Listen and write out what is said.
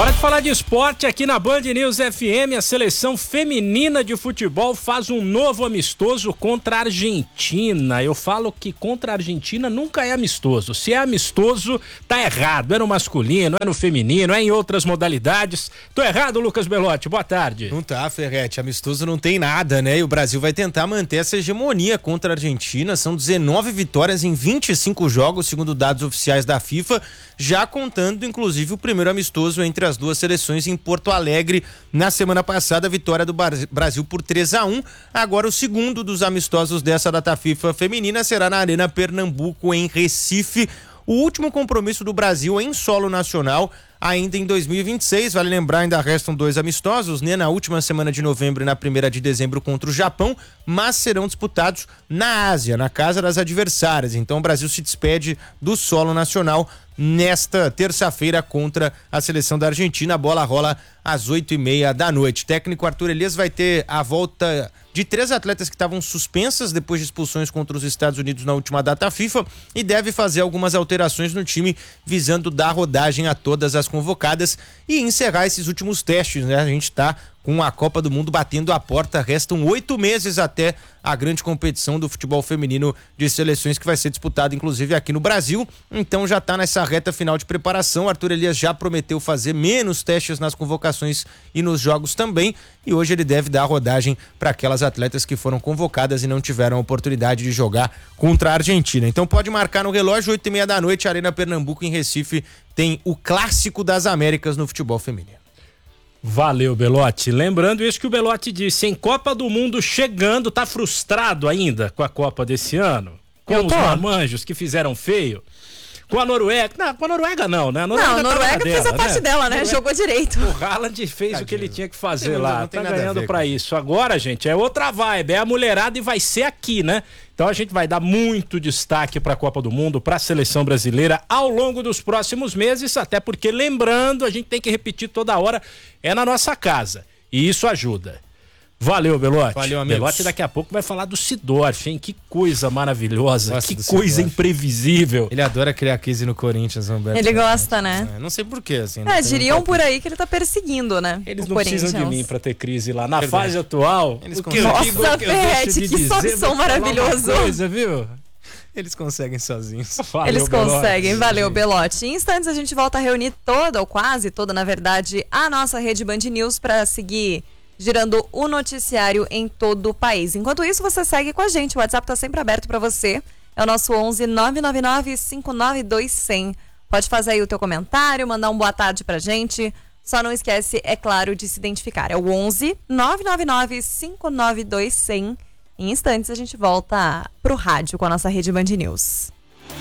Hora de falar de esporte aqui na Band News FM. A seleção feminina de futebol faz um novo amistoso contra a Argentina. Eu falo que contra a Argentina nunca é amistoso. Se é amistoso, tá errado. É no masculino, é no feminino, é em outras modalidades. Tô errado, Lucas Belotti? Boa tarde. Não tá, Ferretti. Amistoso não tem nada, né? E o Brasil vai tentar manter essa hegemonia contra a Argentina. São 19 vitórias em 25 jogos, segundo dados oficiais da FIFA, já contando, inclusive, o primeiro amistoso entre as duas seleções em Porto Alegre na semana passada, a vitória do Brasil por 3-1. Agora o segundo dos amistosos dessa data FIFA feminina será na Arena Pernambuco, em Recife. O último compromisso do Brasil em solo nacional ainda em 2026, vale lembrar, ainda restam 2 amistosos, né? Na última semana de novembro e na primeira de dezembro contra o Japão, mas serão disputados na Ásia, na casa das adversárias. Então o Brasil se despede do solo nacional nesta terça-feira contra a seleção da Argentina. A bola rola às 8h30 da noite. Técnico Arthur Elias vai ter a volta de 3 atletas que estavam suspensas depois de expulsões contra os Estados Unidos na última data FIFA e deve fazer algumas alterações no time, visando dar rodagem a todas as convocadas e encerrar esses últimos testes, né? A gente está com a Copa do Mundo batendo a porta, restam 8 meses até a grande competição do futebol feminino de seleções, que vai ser disputada inclusive aqui no Brasil. Então já está nessa reta final de preparação. Arthur Elias já prometeu fazer menos testes nas convocações e nos jogos também, e hoje ele deve dar rodagem para aquelas atletas que foram convocadas e não tiveram a oportunidade de jogar contra a Argentina. Então pode marcar no relógio, 8h30 da noite, Arena Pernambuco, em Recife, tem o Clássico das Américas no futebol feminino. Valeu, Belotti. Lembrando isso que o Belotti disse, em Copa do Mundo chegando, tá frustrado ainda com a Copa desse ano? Com os marmanjos que fizeram feio? Com a Noruega? Não, com a Noruega não, né? A Noruega fez a parte dela, né? Jogou direito. O Haaland fez o que ele tinha que fazer lá. Tá ganhando pra isso. Agora, gente, é outra vibe. É a mulherada e vai ser aqui, né? Então a gente vai dar muito destaque pra Copa do Mundo, pra seleção brasileira ao longo dos próximos meses, até porque, lembrando, a gente tem que repetir toda hora, é na nossa casa. E isso ajuda. Valeu, Belotti. Valeu, amigos. Belotti daqui a pouco vai falar do Sidorf, hein? Que coisa maravilhosa, que coisa imprevisível. Ele adora criar crise no Corinthians, Humberto. Ele gosta, né? Não sei porquê, assim. Diriam por aí que ele tá perseguindo, né? Eles não precisam de mim pra ter crise lá. Na fase atual, nossa, Ferretti, que sobe-som maravilhoso. Coisa, viu? Eles conseguem sozinhos. Valeu, eles conseguem. Valeu, Belotti. Em instantes a gente volta a reunir toda, ou quase toda, na verdade, a nossa rede Band News pra seguir girando o noticiário em todo o país. Enquanto isso, você segue com a gente. O WhatsApp está sempre aberto para você. É o nosso 11 999 592 100. Pode fazer aí o teu comentário, mandar um boa tarde pra gente. Só não esquece, é claro, de se identificar. É o 11 999 592 100. Em instantes, a gente volta pro rádio com a nossa rede Band News.